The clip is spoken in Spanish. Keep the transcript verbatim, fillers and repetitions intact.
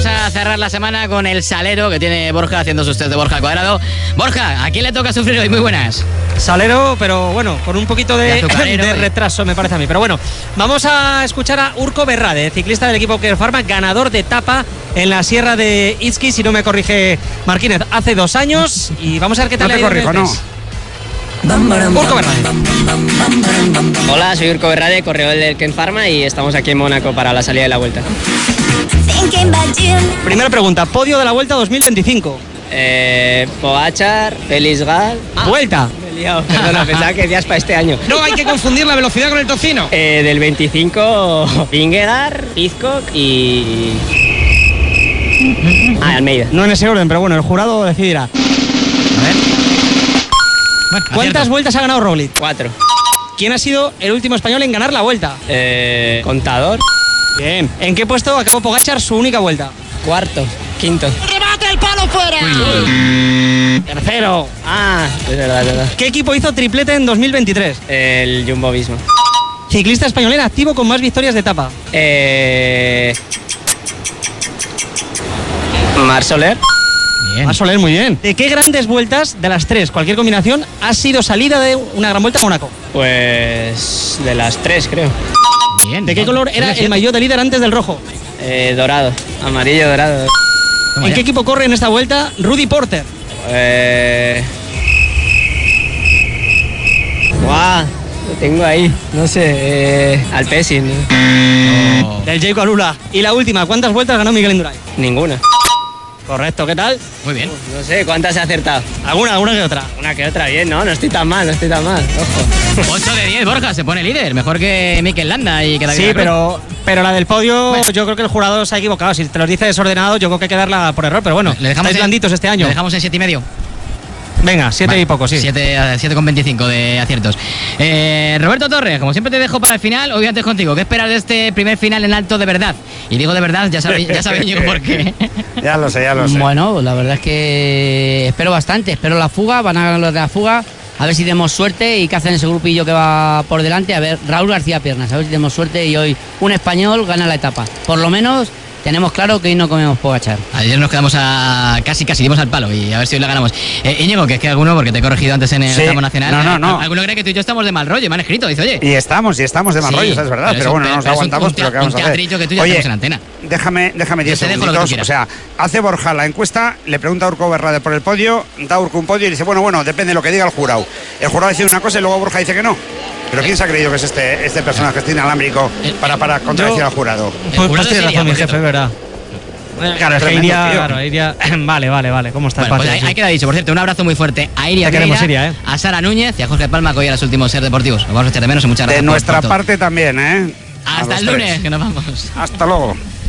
vamos a cerrar la semana con el salero que tiene Borja haciendo sus test de Borja al cuadrado. Borja, ¿a quién le toca sufrir hoy? Muy buenas. Salero, pero bueno, con un poquito de, de, de retraso me parece a mí. Pero bueno, vamos a escuchar a Urko Berrade, ciclista del equipo Kerfarma, ganador de etapa en la Sierra de Izqui, si no me corrige Marquínez, hace dos años. Y vamos a ver qué tal. No te corrijo, no. Urko Berrade. Hola, soy Urko Berrade, corredor del Kerfarma y estamos aquí en Mónaco para la salida de la Vuelta. Primera pregunta, podio de la Vuelta dos mil veinticinco. Eh, Pogačar, Félix Gal. Ah, Vuelta. Me he liado, perdona, pensaba que decías para este año. No hay que confundir la velocidad con el tocino. Eh, del veinticinco, Vingegaard, Pizcock y... Ah, Almeida. No en ese orden, pero bueno, el jurado decidirá. A ver. Bueno, ¿Cuántas acierto. vueltas ha ganado Roglic? Cuatro. ¿Quién ha sido el último español en ganar la Vuelta? Eh, Contador. Bien. ¿En qué puesto acabó Pogačar su única Vuelta? Cuarto. Quinto. ¡Remate el palo fuera! Tercero. Ah, es verdad, es verdad. ¿Qué equipo hizo triplete en dos mil veintitrés? El Jumbo Visma. Ciclista español en activo con más victorias de etapa. Eh... Mar Soler. Bien. Mar Soler, muy bien. ¿De qué grandes vueltas, de las tres, cualquier combinación, ha sido salida de una gran vuelta a Mónaco? Pues de las tres, creo. Bien. ¿De qué color era el maillot de líder antes del rojo? Eh, dorado. Amarillo, dorado. Toma ¿En ya. qué equipo corre en esta vuelta Rudy Porter? Eh... Guau, lo tengo ahí. No sé, eh... Alpecin. ¿no? Oh. Del Jayco Alula. Y la última, ¿cuántas vueltas ganó Miguel Indurain? Ninguna. Correcto, ¿qué tal? Muy bien. No sé, ¿cuántas he acertado? Alguna, alguna que otra. Una que otra, bien, ¿no? No estoy tan mal, no estoy tan mal. Ojo. ocho de diez, Borja, se pone líder. Mejor que Mikel Landa y que David Sí, Lacroix. pero, pero la del podio, Bueno. yo creo que el jurado se ha equivocado. Si te los dice desordenado, yo creo que hay que darla por error. Pero bueno, Le dejamos estáis en- blanditos este año. Le dejamos en siete y medio. Venga, siete Vale, y poco, sí. siete con veinticinco de aciertos. Eh, Roberto Torres, como siempre te dejo para el final, hoy antes contigo. ¿Qué esperas de este primer final en alto de verdad? Y digo de verdad, ya sabéis ya sabe yo por qué. Ya lo sé, ya lo sé. Bueno, la verdad es que espero bastante, espero la fuga, van a ganar los de la fuga, a ver si tenemos suerte y qué hacen ese grupillo que va por delante, a ver, Raúl García Piernas, a ver si tenemos suerte y hoy un español gana la etapa. Por lo menos tenemos claro que hoy no comemos Pogačar. Ayer nos quedamos a casi, casi dimos al palo y a ver si hoy la ganamos. Eh, Íñigo, que es que alguno, porque te he corregido antes en el Sí. tramo nacional. No, no, no. a- Alguno cree que tú y yo estamos de mal rollo, me han escrito, dice, oye. Y estamos, y estamos de mal Sí, rollo, eso es verdad, pero pero, es un- bueno, no nos pero es un- aguantamos, un pero ¿qué tea- vamos a un hacer? teatrillo que tú ya Oye, hacemos en antena. déjame, déjame diez Yo te dejo lo que tú segunditos. O quieras. sea, hace Borja la encuesta, le pregunta a Urko Berrade por el podio, da Urko un podio y dice, bueno, bueno, depende de lo que diga el jurado. El jurado dice una cosa y luego Borja dice que no. Pero ¿quién se ha creído que es este, este personaje, este inalámbrico, Eh, para, para contradecir yo- al jurado? El Pues, jurado pues tienes sería, razón, mi por jefe, cierto. es verdad. Claro, es que Tremendo, iría, tío. claro, iría. Vale, vale, vale. ¿Cómo está Bueno, el pues patio? ahí, Sí. ahí queda dicho. Por cierto, un abrazo muy fuerte a Iria Te queremos, Pereira, Iria, ¿eh? a Sara Núñez y a Jorge Palma, que hoy era su último Ser Deportivos. Nos vamos a echar de menos y muchas gracias De por- nuestra por todo. parte también, ¿eh? A Hasta los el lunes, tres. que nos vamos. Hasta luego.